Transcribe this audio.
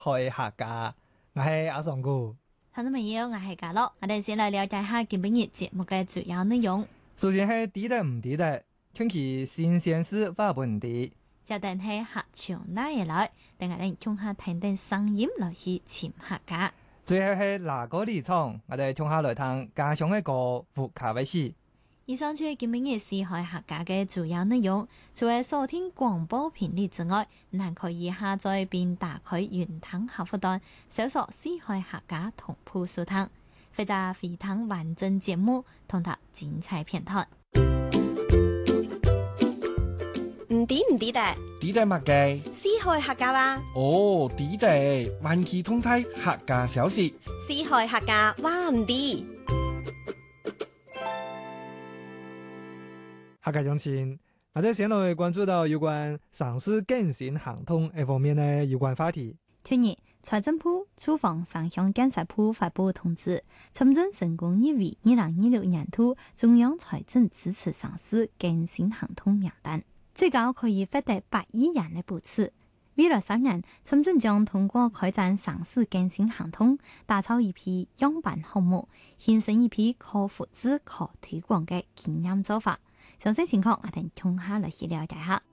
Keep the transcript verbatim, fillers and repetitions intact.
開客家，我係阿尚哥。 聽眾朋友，我係嘉樂，我哋先來了解下今日節目嘅主要內容。 首先係地得唔地得，聽其新鮮事話本地。 接定係客場拉嘢來，等下哋聽下聽聽聲音來去潛客家。 最後係哪個立場，我哋聽下來聽家鄉嘅歌胡卡威斯。 以上就係今日嘅四海客家嘅主要內容。除咗收聽廣播頻率之外，還可以下載並打開雲端客戶端，搜索四海客家同步收聽，或者回聽完整節目同埋精彩片段。 唔抵唔抵得？ 抵得乜嘅？ 四海客家話。 哦，抵得，萬期通泰客家消息。 四海客家話唔抵。 客家鄉親，我哋先來關注到有關城市更新行通呢方面嘅有關話題。 去年財政部出訪上鄉建設部發布通知，深圳成功入圍二零二六年度中央財政支持城市更新行通名單，最高可以獲得八億元嘅補貼。未來三年，深圳將通過開展城市更新行通，打造一批樣板項目，形成一批可複製、可推廣嘅經驗做法。詳細情況，我哋聽下來去了解下。